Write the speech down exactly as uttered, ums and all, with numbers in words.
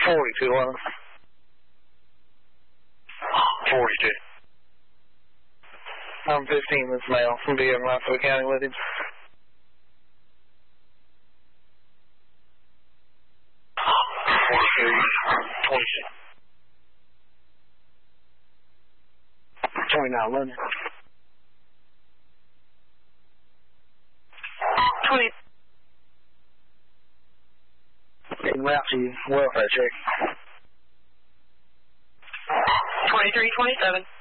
forty-two eleven. forty-two. I'm fifteen, this male from B M Rockville County with him. forty-three, twenty-six. twenty-nine eleven. twenty. En route to you, welfare check. twenty-three twenty-seven.